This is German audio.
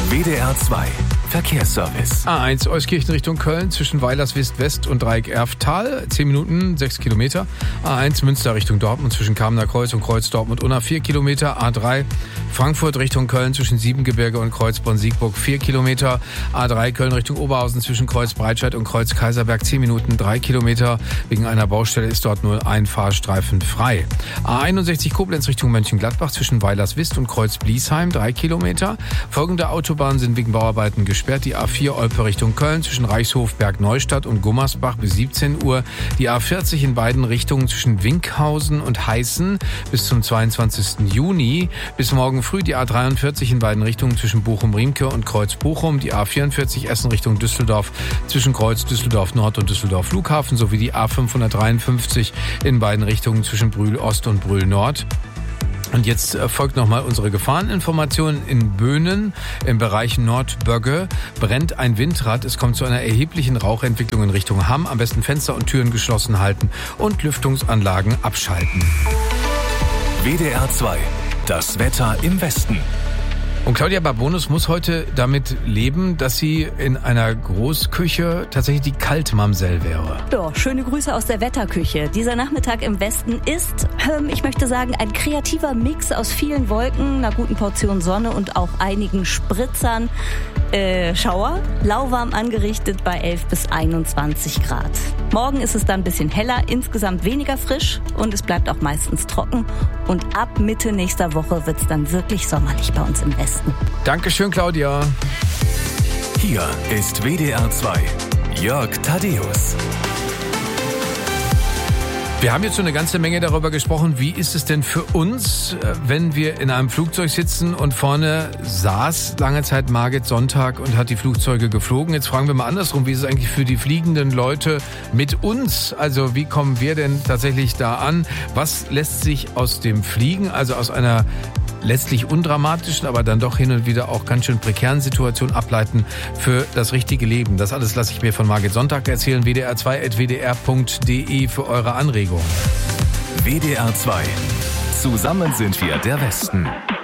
WDR 2 Verkehrsservice. A1 Euskirchen Richtung Köln zwischen Weilerswist West und Dreieck Erftal. 10 Minuten, 6 Kilometer. A1 Münster Richtung Dortmund zwischen Kamener Kreuz und Kreuz Dortmund Unna 4 Kilometer. A3 Frankfurt Richtung Köln zwischen Siebengebirge und Kreuz Bonn-Siegburg 4 Kilometer. A3 Köln Richtung Oberhausen zwischen Kreuz Breitscheid und Kreuz Kaiserberg 10 Minuten, 3 Kilometer. Wegen einer Baustelle ist dort nur ein Fahrstreifen frei. A61 Koblenz Richtung Mönchengladbach zwischen Weilerswist und Kreuz Bliesheim 3 Kilometer. Folgende Autobahnen sind wegen Bauarbeiten gesperrt. Die A4 Olpe Richtung Köln zwischen Reichshof, Bergneustadt und Gummersbach bis 17 Uhr. Die A40 in beiden Richtungen zwischen Winkhausen und Heißen bis zum 22. Juni. Bis morgen früh die A43 in beiden Richtungen zwischen Bochum-Riemke und Kreuz Bochum. Die A44 Essen Richtung Düsseldorf zwischen Kreuz Düsseldorf Nord und Düsseldorf Flughafen sowie die A553 in beiden Richtungen zwischen Brühl Ost und Brühl Nord. Und jetzt folgt nochmal unsere Gefahreninformation. In Böhnen im Bereich Nordbögge brennt ein Windrad. Es kommt zu einer erheblichen Rauchentwicklung in Richtung Hamm. Am besten Fenster und Türen geschlossen halten und Lüftungsanlagen abschalten. WDR 2, das Wetter im Westen. Und Claudia Barbonus muss heute damit leben, dass sie in einer Großküche tatsächlich die Kaltmamsell wäre. Ja, schöne Grüße aus der Wetterküche. Dieser Nachmittag im Westen ist, ich möchte sagen, ein kreativer Mix aus vielen Wolken, einer guten Portion Sonne und auch einigen Spritzern. Schauer, lauwarm angerichtet bei 11 bis 21 Grad. Morgen ist es dann ein bisschen heller, insgesamt weniger frisch und es bleibt auch meistens trocken. Und ab Mitte nächster Woche wird es dann wirklich sommerlich bei uns im Westen. Dankeschön, Claudia. Hier ist WDR 2, Jörg Thaddeus. Wir haben jetzt schon eine ganze Menge darüber gesprochen, wie ist es denn für uns, wenn wir in einem Flugzeug sitzen und vorne saß lange Zeit Margit Sonntag und hat die Flugzeuge geflogen. Jetzt fragen wir mal andersrum, wie ist es eigentlich für die fliegenden Leute mit uns? Also wie kommen wir denn tatsächlich da an? Was lässt sich aus dem Fliegen, also aus einer letztlich undramatischen, aber dann doch hin und wieder auch ganz schön prekären Situation ableiten für das richtige Leben? Das alles lasse ich mir von Margit Sonntag erzählen. WDR2@wdr.de für eure Anregungen. WDR 2. Zusammen sind wir der Westen.